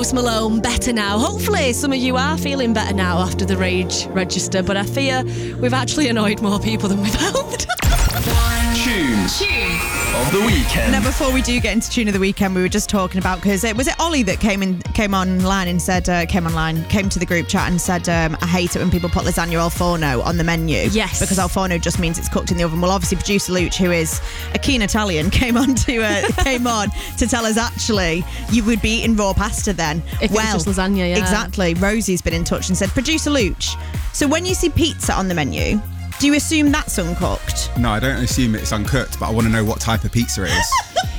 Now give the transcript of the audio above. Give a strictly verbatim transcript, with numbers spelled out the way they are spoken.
Post Malone, Better Now. Hopefully some of you are feeling better now after the Rage Register, but I fear we've actually annoyed more people than we've helped. Tune. Tune of the weekend. Now, before we do get into Tune of the Weekend, we were just talking about, because it was it Ollie that came in, came online and said, uh, came online, came to the group chat and said, um, I hate it when people put lasagna al forno on the menu. Yes. Because al forno just means it's cooked in the oven. Well, obviously, producer Luch, who is a keen Italian, came on to uh, came on to tell us actually you would be eating raw pasta then. If well, it was just lasagna, yeah. Exactly. Rosie's been in touch and said, producer Luch, so when you see pizza on the menu, do you assume that's uncooked? No, I don't assume it's uncooked, but I want to know what type of pizza it is.